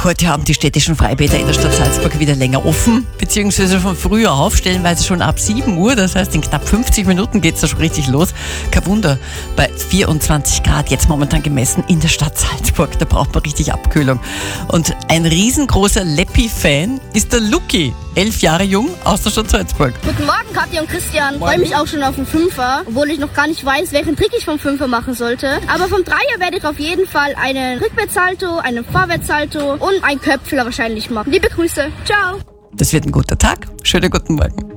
Heute haben die städtischen Freibäder in der Stadt Salzburg wieder länger offen, beziehungsweise von früher auf, stellenweise schon ab 7 Uhr. Das heißt, in knapp 50 Minuten geht es da schon richtig los. Kein Wunder, bei 24 Grad jetzt momentan gemessen in der Stadt Salzburg. Da braucht man richtig Abkühlung. Und ein riesengroßer Leppi-Fan ist der Luki, 11 Jahre jung, aus der Stadt Salzburg. Guten Morgen, Katja und Christian. Ich freue mich auch schon auf den Fünfer, obwohl ich noch gar nicht weiß, welchen Trick ich vom Fünfer machen sollte. Aber vom Dreier werde ich auf jeden Fall einen Rückwärtssalto, einen Vorwärtssalto und einen Köpfler wahrscheinlich machen. Liebe Grüße. Ciao. Das wird ein guter Tag. Schönen guten Morgen.